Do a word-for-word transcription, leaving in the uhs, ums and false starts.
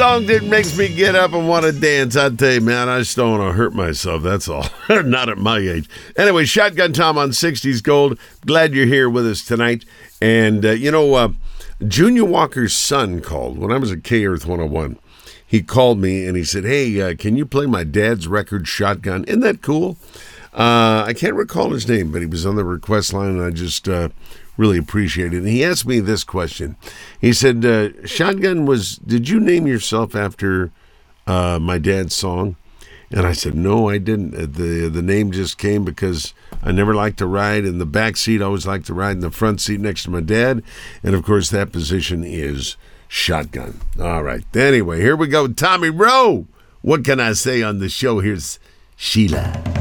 Song that makes me get up and want to dance. I tell you, man, I just don't want to hurt myself. That's all. Not at my age. Anyway, Shotgun Tom on sixties Gold. Glad you're here with us tonight. And, uh, you know, uh, Junior Walker's son called when I was at K-Earth one oh one. He called me and he said, hey, uh, can you play my dad's record, Shotgun? Isn't that cool? Uh, I can't recall his name, but he was on the request line, and I just uh, really appreciate it. And he asked me this question. He said, uh, Shotgun was, did you name yourself after uh, my dad's song? And I said, no, I didn't. The the name just came because I never liked to ride in the back seat. I always liked to ride in the front seat next to my dad. And, of course, that position is shotgun. All right. Anyway, here we go. Tommy Rowe. What can I say on the show? Here's Sheila.